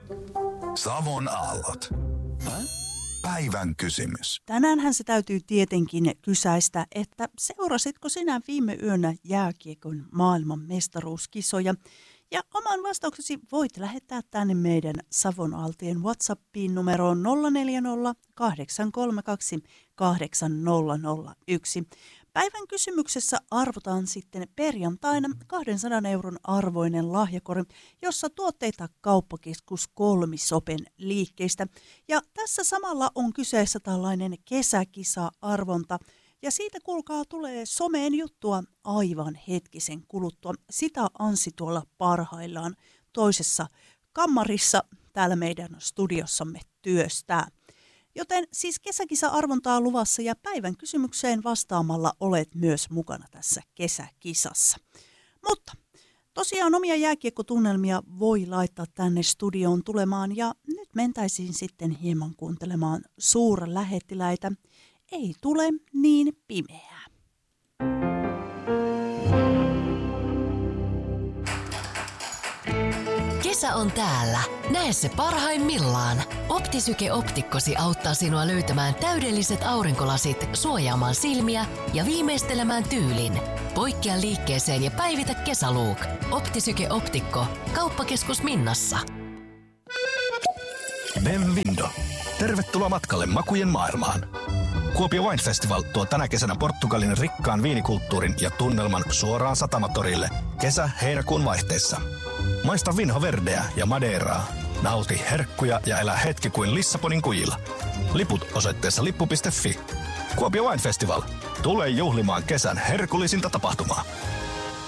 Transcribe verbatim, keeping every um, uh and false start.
Savon aallot. Päivän kysymys. Tänäänhän se täytyy tietenkin kysäistä, että seurasitko sinä viime yönä jääkiekon maailman mestaruuskisoja? Ja oman vastauksesi voit lähettää tänne meidän Savon Aaltojen WhatsAppiin numeroon nolla neljä nolla kahdeksan kolme kaksi kahdeksan nolla nolla yksi. Päivän kysymyksessä arvotaan sitten perjantaina kahdensadan euron arvoinen lahjakori, jossa tuotteita Kauppakeskus Kolmisopen liikkeistä. Ja tässä samalla on kyseessä tällainen kesäkisa-arvonta. Ja siitä kuulkaa tulee someen juttua aivan hetkisen kuluttua. Sitä Anssi tuolla parhaillaan toisessa kammarissa täällä meidän studiossamme työstää. Joten siis kesäkisa-arvontaa luvassa ja päivän kysymykseen vastaamalla olet myös mukana tässä kesäkisassa. Mutta tosiaan omia jääkiekkotunnelmia voi laittaa tänne studioon tulemaan ja nyt mentäisiin sitten hieman kuuntelemaan suurlähettiläitä. Ei tule niin pimeää. Kesä on täällä. Näe se parhaimmillaan. Optisyke Optikkosi auttaa sinua löytämään täydelliset aurinkolasit, suojaamaan silmiä ja viimeistelemään tyylin. Poikkea liikkeeseen ja päivitä kesälook. Optisyke Optikko. Kauppakeskus Minnassa. Benvindo. Tervetuloa matkalle makujen maailmaan. Kuopio Wine Festival tuo tänä kesänä Portugalin rikkaan viinikulttuurin ja tunnelman suoraan Satamatorille kesä-heinäkuun vaihteessa. Maista Vinho Verdeä ja Madeiraa. Nauti herkkuja ja elä hetki kuin Lissabonin kujilla. Liput osoitteessa lippu piste fi. Kuopio Wine Festival. Tule juhlimaan kesän herkullisinta tapahtumaa.